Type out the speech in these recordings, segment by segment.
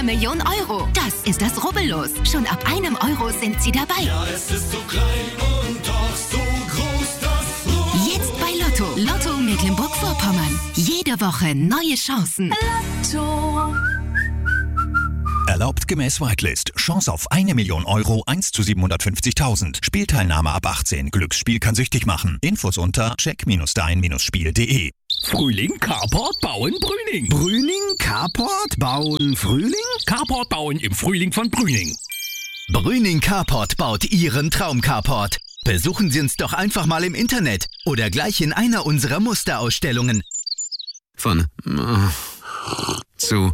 Million Euro. Das ist das Rubbellos. Schon ab 1 Euro sind Sie dabei. Ja, es ist so klein und doch so groß, das Los. Jetzt bei Lotto. Lotto Mecklenburg-Vorpommern. Jede Woche neue Chancen. Lotto. Erlaubt gemäß Whitelist. Chance auf 1 Million Euro, 1 zu 750.000. Spielteilnahme ab 18. Glücksspiel kann süchtig machen. Infos unter check-dein-spiel.de. Frühling, Carport, Bauen, Brüning. Brüning, Carport, Bauen, Frühling? Carport bauen im Frühling von Brüning. Brüning Carport baut Ihren Traum-Carport. Besuchen Sie uns doch einfach mal im Internet oder gleich in einer unserer Musterausstellungen. Von zu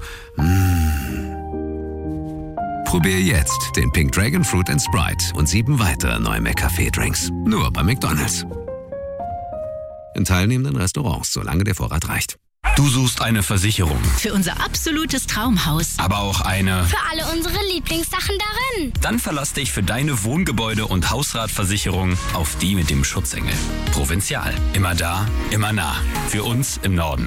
Probier jetzt den Pink Dragon Fruit & Sprite und 7 weitere neue McCafé-Drinks. Nur bei McDonald's. In teilnehmenden Restaurants, solange der Vorrat reicht. Du suchst eine Versicherung, Für unser absolutes Traumhaus. aber auch eine... Für alle unsere Lieblingssachen darin. Dann verlass dich für deine Wohngebäude- und Hausratversicherung auf die mit dem Schutzengel. Provinzial. Immer da, immer nah. Für uns im Norden.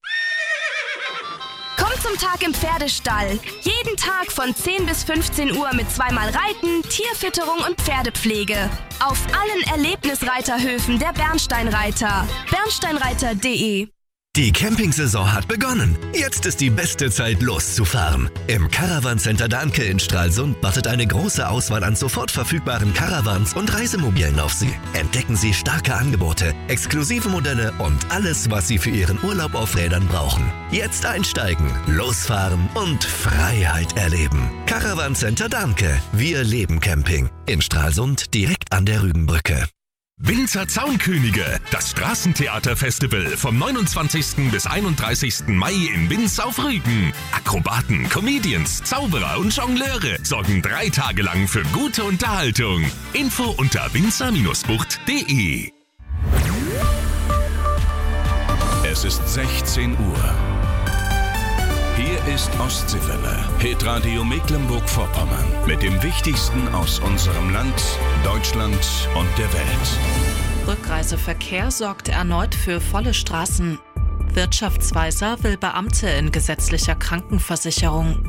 Komm zum Tag im Pferdestall. Jeden Tag von 10 bis 15 Uhr mit zweimal Reiten, Tierfütterung und Pferdepflege. Auf allen Erlebnisreiterhöfen der Bernsteinreiter. Bernsteinreiter.de. Die Campingsaison hat begonnen. Jetzt ist die beste Zeit, loszufahren. Im Caravan Center Dahnke in Stralsund wartet eine große Auswahl an sofort verfügbaren Caravans und Reisemobilen auf Sie. Entdecken Sie starke Angebote, exklusive Modelle und alles, was Sie für Ihren Urlaub auf Rädern brauchen. Jetzt einsteigen, losfahren und Freiheit erleben. Caravan Center Dahnke. Wir leben Camping. In Stralsund direkt an der Rügenbrücke. Winzer Zaunkönige, das Straßentheaterfestival vom 29. bis 31. Mai in Binz auf Rügen. Akrobaten, Comedians, Zauberer und Jongleure sorgen 3 Tage lang für gute Unterhaltung. Info unter winzer-bucht.de. Es ist 16 Uhr. Hier ist Ostseewelle, Hitradio Mecklenburg-Vorpommern. Mit dem Wichtigsten aus unserem Land, Deutschland und der Welt. Rückreiseverkehr sorgt erneut für volle Straßen. Wirtschaftsweiser will Beamte in gesetzlicher Krankenversicherung.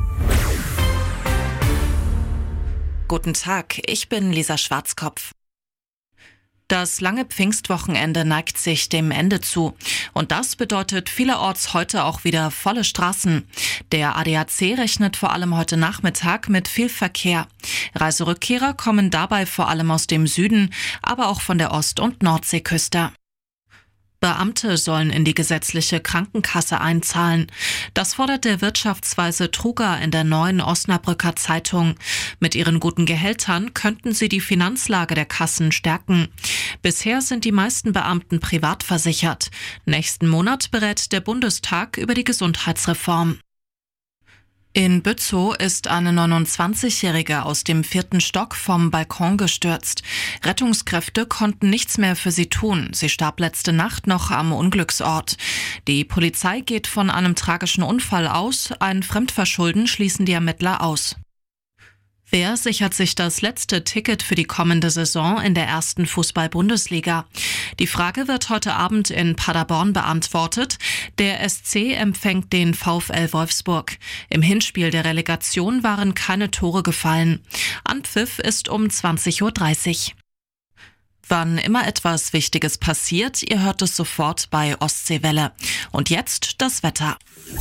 Guten Tag, ich bin Lisa Schwarzkopf. Das lange Pfingstwochenende neigt sich dem Ende zu. Und das bedeutet vielerorts heute auch wieder volle Straßen. Der ADAC rechnet vor allem heute Nachmittag mit viel Verkehr. Reiserückkehrer kommen dabei vor allem aus dem Süden, aber auch von der Ost- und Nordseeküste. Beamte sollen in die gesetzliche Krankenkasse einzahlen. Das fordert der Wirtschaftsweise Truger in der Neuen Osnabrücker Zeitung. Mit ihren guten Gehältern könnten sie die Finanzlage der Kassen stärken. Bisher sind die meisten Beamten privat versichert. Nächsten Monat berät der Bundestag über die Gesundheitsreform. In Bützow ist eine 29-Jährige aus dem 4. Stock vom Balkon gestürzt. Rettungskräfte konnten nichts mehr für sie tun. Sie starb letzte Nacht noch am Unglücksort. Die Polizei geht von einem tragischen Unfall aus. Ein Fremdverschulden schließen die Ermittler aus. Wer sichert sich das letzte Ticket für die kommende Saison in der 1. Fußball-Bundesliga? Die Frage wird heute Abend in Paderborn beantwortet. Der SC empfängt den VfL Wolfsburg. Im Hinspiel der Relegation waren keine Tore gefallen. Anpfiff ist um 20:30 Uhr. Wann immer etwas Wichtiges passiert, ihr hört es sofort bei Ostseewelle. Und jetzt das Wetter.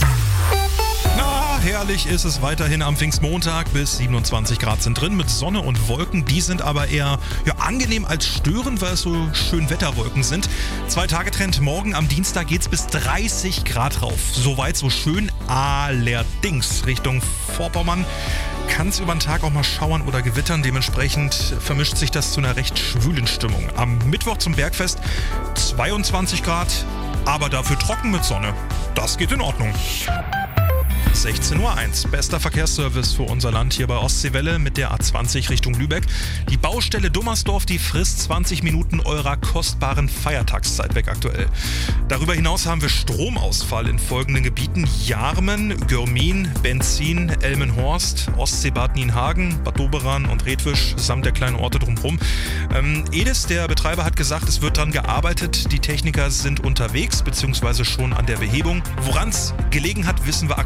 Herrlich ist es weiterhin am Pfingstmontag. Bis 27 Grad sind drin mit Sonne und Wolken. Die sind aber eher angenehm als störend, weil es so schön Wetterwolken sind. 2-Tage-Trend. Morgen am Dienstag geht's bis 30 Grad rauf. Soweit so schön. Allerdings Richtung Vorpommern kann es über den Tag auch mal schauern oder gewittern. Dementsprechend vermischt sich das zu einer recht schwülen Stimmung. Am Mittwoch zum Bergfest 22 Grad, aber dafür trocken mit Sonne. Das geht in Ordnung. 16:01 Uhr. Bester Verkehrsservice für unser Land hier bei Ostseewelle mit der A20 Richtung Lübeck. Die Baustelle Dummersdorf, die frisst 20 Minuten eurer kostbaren Feiertagszeit weg aktuell. Darüber hinaus haben wir Stromausfall in folgenden Gebieten: Jarmen, Görmin, Benzin, Elmenhorst, Ostseebad Nienhagen, Bad Doberan und Redwisch samt der kleinen Orte drumherum. Edis, der Betreiber, hat gesagt, es wird daran gearbeitet. Die Techniker sind unterwegs bzw. schon an der Behebung. Woran es gelegen hat, wissen wir aktuell noch nicht.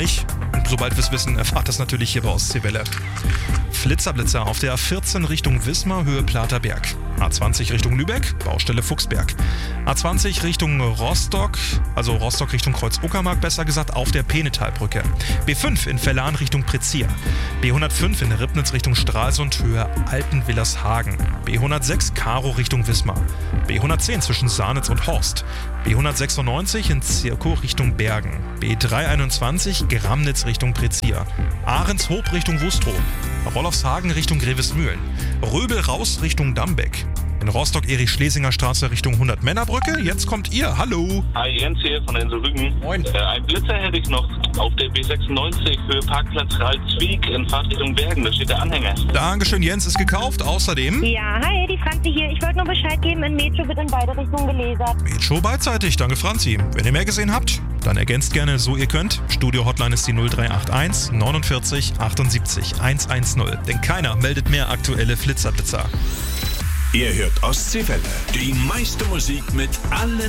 nicht. Und sobald wir es wissen, erfahrt das natürlich hier bei Ostseewelle. Flitzer auf der A14 Richtung Wismar, Höhe Platerberg. A20 Richtung Lübeck, Baustelle Fuchsberg. A20 Richtung Rostock, also Rostock Richtung Kreuz-Uckermark besser gesagt, auf der Penetalbrücke. B5 in Vellan Richtung Prezier. B105 in Ribnitz Richtung Stralsund, Höhe Altenwillershagen. B106 Karo Richtung Wismar. B110 zwischen Sahnitz und Horst. B196 in Zirkow Richtung Bergen. B321 Gramnitz Richtung Prezier. Ahrenshoop Richtung Wustrow. Rollofshagen Richtung Grevesmühlen. Röbel raus Richtung Dambeck. In Rostock Erich-Schlesinger Straße Richtung 100-Männer-Brücke. Jetzt kommt ihr. Hallo. Hi, Jens hier von Insel Rügen. Moin. Ein Blitzer hätte ich noch auf der B96 für Parkplatz Ralzwiek in Fahrtrichtung Bergen. Da steht der Anhänger. Dankeschön, Jens ist gekauft. Außerdem... Ja, hi, die Franzi hier. Ich wollte nur Bescheid geben, in Metro wird in beide Richtungen gelasert. Metro beidseitig. Danke, Franzi. Wenn ihr mehr gesehen habt, dann ergänzt gerne so ihr könnt. Studio-Hotline ist die 0381 49 78 110. Denn keiner meldet mehr aktuelle Flitzer. Ihr hört Ostseewelle. Die meiste Musik mit allen